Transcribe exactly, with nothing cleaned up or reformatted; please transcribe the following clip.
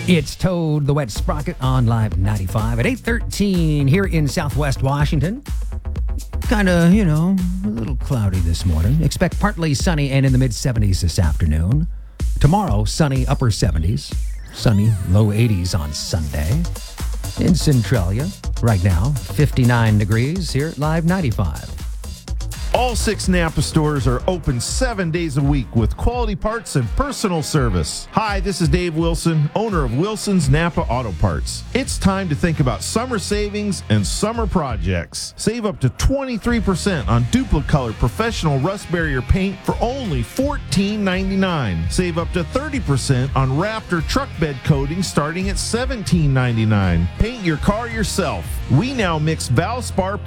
It's Toad the Wet Sprocket on Live ninety-five at eight thirteen here in Southwest Washington. Kind of, you know, a little cloudy this morning. Expect partly sunny and in the mid-seventies this afternoon. Tomorrow, sunny upper seventies. Sunny low eighties on Sunday. In Centralia, right now, fifty-nine degrees here at Live ninety-five. All six Napa stores are open seven days a week with quality parts and personal service. Hi, this is Dave Wilson, owner of Wilson's Napa Auto Parts. It's time to think about summer savings and summer projects. Save up to twenty-three percent on Duplicolor professional rust barrier paint for only fourteen ninety-nine. Save up to thirty percent on Raptor truck bed coating starting at seventeen ninety-nine. Paint your car yourself. We now mix Valspar